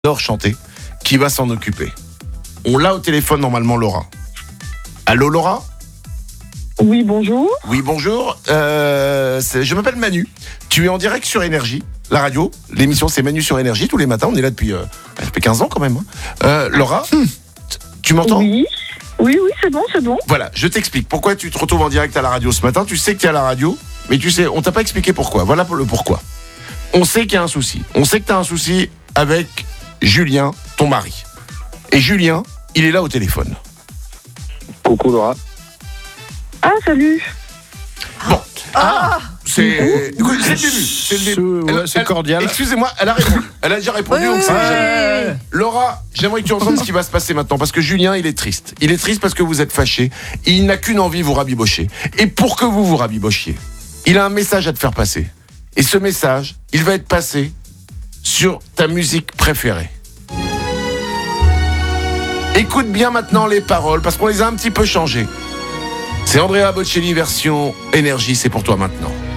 adore chanter, qui va s'en occuper. On l'a au téléphone normalement, Laura. Allô, Laura ? Oui, bonjour. Oui, bonjour. Je m'appelle Manu. Tu es en direct sur Énergie, la radio. L'émission, c'est Manu sur Énergie. Tous les matins, on est là depuis 15 ans quand même. Laura, tu m'entends ? Oui, c'est bon. Voilà, je t'explique. Pourquoi tu te retrouves en direct à la radio ce matin ? Tu sais que tu es à la radio, mais tu sais, on t'a pas expliqué pourquoi. Voilà le pourquoi. On sait qu'il y a un souci. On sait que tu as un souci avec Julien, ton mari. Et Julien, il est là au téléphone. Coucou Laura. Ah, salut. Bon. C'est le début. C'est le début. C'est cordial. Excusez-moi, elle a répondu. Elle a déjà répondu. Oui, donc c'est oui, déjà- Laura, j'aimerais que tu entendes ce qui va se passer maintenant. Parce que Julien, il est triste. Il est triste parce que vous êtes fâchés. Il n'a qu'une envie, vous rabibocher. Et pour que vous vous rabibochiez, il a un message à te faire passer. Et ce message, il va être passé sur ta musique préférée. Écoute bien maintenant les paroles, parce qu'on les a un petit peu changées. C'est Andrea Bocelli version Énergie, c'est pour toi maintenant.